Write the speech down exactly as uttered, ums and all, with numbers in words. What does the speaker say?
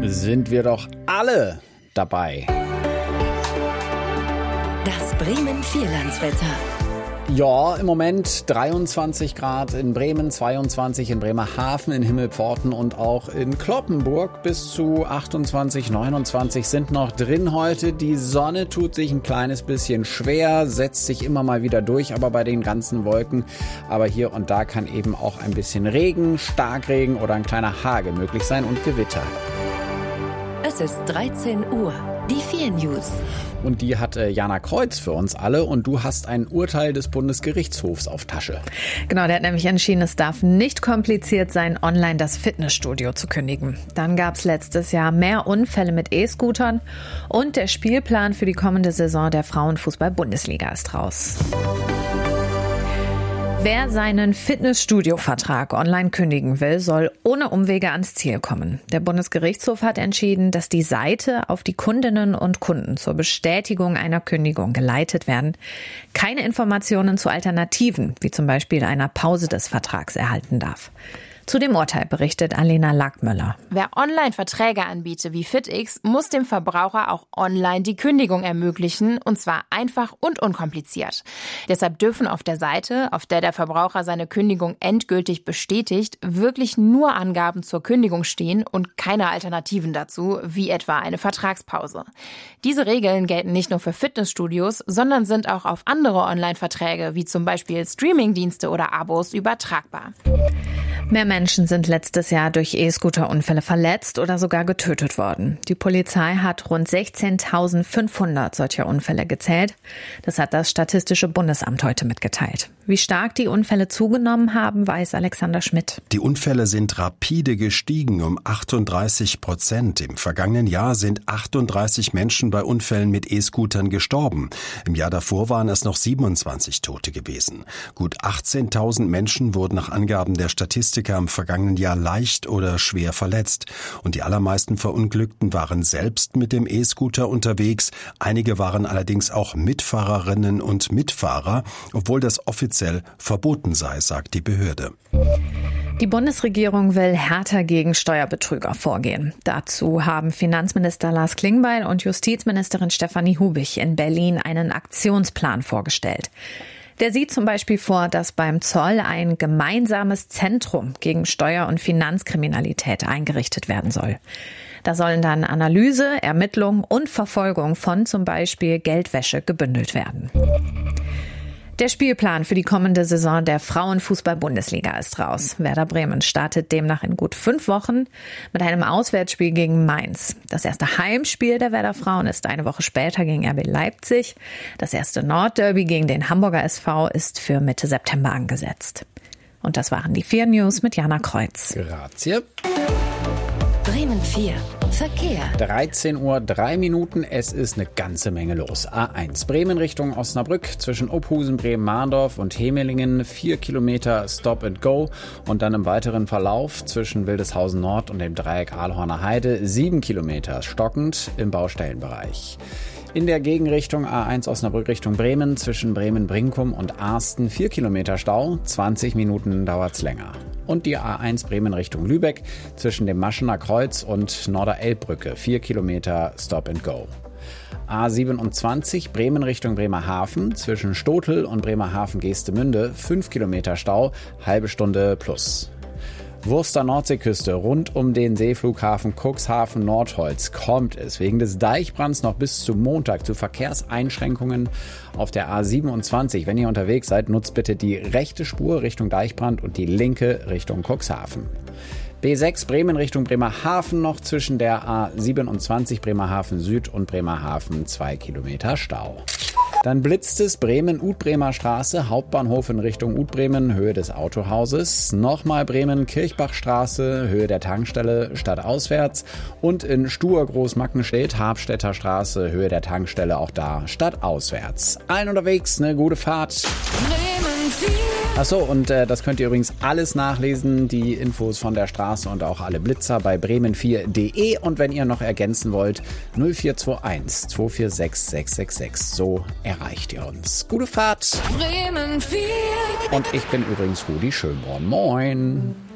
sind wir doch alle dabei. Das Bremen-Vierlandswetter. Ja, im Moment dreiundzwanzig Grad in Bremen, zweiundzwanzig in Bremerhaven, in Himmelpforten und auch in Cloppenburg. Bis zu achtundzwanzig, neunundzwanzig sind noch drin heute. Die Sonne tut sich ein kleines bisschen schwer, setzt sich immer mal wieder durch, aber bei den ganzen Wolken. Aber hier und da kann eben auch ein bisschen Regen, Starkregen oder ein kleiner Hagel möglich sein und Gewitter. Es ist dreizehn Uhr. Die vier News. Und die hat äh, Jana Kreuz für uns alle. Und du hast ein Urteil des Bundesgerichtshofs auf Tasche. Genau, der hat nämlich entschieden, es darf nicht kompliziert sein, online das Fitnessstudio zu kündigen. Dann gab es letztes Jahr mehr Unfälle mit E-Scootern. Und der Spielplan für die kommende Saison der Frauenfußball-Bundesliga ist raus. Wer seinen Fitnessstudio-Vertrag online kündigen will, soll ohne Umwege ans Ziel kommen. Der Bundesgerichtshof hat entschieden, dass die Seite auf die Kundinnen und Kunden zur Bestätigung einer Kündigung geleitet werden, keine Informationen zu Alternativen, wie zum Beispiel einer Pause des Vertrags, erhalten darf. Zu dem Urteil berichtet Alena Lackmöller. Wer Online-Verträge anbietet wie FitX, muss dem Verbraucher auch online die Kündigung ermöglichen, und zwar einfach und unkompliziert. Deshalb dürfen auf der Seite, auf der der Verbraucher seine Kündigung endgültig bestätigt, wirklich nur Angaben zur Kündigung stehen und keine Alternativen dazu, wie etwa eine Vertragspause. Diese Regeln gelten nicht nur für Fitnessstudios, sondern sind auch auf andere Online-Verträge, wie zum Beispiel Streamingdienste oder Abos, übertragbar. Mehr Menschen sind letztes Jahr durch E-Scooter-Unfälle verletzt oder sogar getötet worden. Die Polizei hat rund sechzehntausendfünfhundert solcher Unfälle gezählt. Das hat das Statistische Bundesamt heute mitgeteilt. Wie stark die Unfälle zugenommen haben, weiß Alexander Schmidt. Die Unfälle sind rapide gestiegen um achtunddreißig Prozent. Im vergangenen Jahr sind achtunddreißig Menschen bei Unfällen mit E-Scootern gestorben. Im Jahr davor waren es noch siebenundzwanzig Tote gewesen. Gut achtzehntausend Menschen wurden nach Angaben der Statistik im vergangenen Jahr leicht oder schwer verletzt. Und die allermeisten Verunglückten waren selbst mit dem E-Scooter unterwegs. Einige waren allerdings auch Mitfahrerinnen und Mitfahrer, obwohl das offiziell verboten sei, sagt die Behörde. Die Bundesregierung will härter gegen Steuerbetrüger vorgehen. Dazu haben Finanzminister Lars Klingbeil und Justizministerin Stefanie Hubich in Berlin einen Aktionsplan vorgestellt. Der sieht zum Beispiel vor, dass beim Zoll ein gemeinsames Zentrum gegen Steuer- und Finanzkriminalität eingerichtet werden soll. Da sollen dann Analyse, Ermittlung und Verfolgung von zum Beispiel Geldwäsche gebündelt werden. Der Spielplan für die kommende Saison der Frauenfußball-Bundesliga ist raus. Werder Bremen startet demnach in gut fünf Wochen mit einem Auswärtsspiel gegen Mainz. Das erste Heimspiel der Werder Frauen ist eine Woche später gegen R B Leipzig. Das erste Nordderby gegen den Hamburger S V ist für Mitte September angesetzt. Und das waren die vier News mit Jana Kreuz. Grazie. Bremen vier. Verkehr. dreizehn Uhr drei Minuten, es ist eine ganze Menge los. A eins Bremen Richtung Osnabrück zwischen Ophusen, Bremen-Mahndorf und Hemelingen vier Kilometer Stop and Go und dann im weiteren Verlauf zwischen Wildeshausen Nord und dem Dreieck Ahlhorner Heide sieben Kilometer stockend im Baustellenbereich. In der Gegenrichtung A eins Osnabrück Richtung Bremen zwischen Bremen-Brinkum und Arsten vier Kilometer Stau, zwanzig Minuten dauert's länger. Und die A eins Bremen Richtung Lübeck zwischen dem Maschener Kreuz und Norderelbbrücke vier Kilometer Stop and Go. A siebenundzwanzig Bremen Richtung Bremerhaven zwischen Stotel und Bremerhaven-Geestemünde fünf Kilometer Stau, halbe Stunde plus. Wurster Nordseeküste rund um den Seeflughafen Cuxhaven-Nordholz kommt es wegen des Deichbrands noch bis zum Montag zu Verkehrseinschränkungen auf der A siebenundzwanzig. Wenn ihr unterwegs seid, nutzt bitte die rechte Spur Richtung Deichbrand und die linke Richtung Cuxhaven. B sechs Bremen Richtung Bremerhaven noch zwischen der A siebenundzwanzig Bremerhaven Süd und Bremerhaven zwei Kilometer Stau. Dann blitzt es Bremen-Udbremer Straße, Hauptbahnhof in Richtung Udbremen, Höhe des Autohauses. Nochmal Bremen-Kirchbachstraße, Höhe der Tankstelle, stadtauswärts. Und in Stuhr-Großmackenstedt, Habstädter Straße, Höhe der Tankstelle, auch da stadtauswärts. Allen unterwegs, eine gute Fahrt. Achso, und äh, das könnt ihr übrigens alles nachlesen, die Infos von der Straße und auch alle Blitzer bei bremen vier punkt de. Und wenn ihr noch ergänzen wollt, null vier zwei eins zwei vier sechs sechs sechs sechs. So erreicht ihr uns. Gute Fahrt. Bremen vier. Und ich bin übrigens Rudi Schönborn. Moin.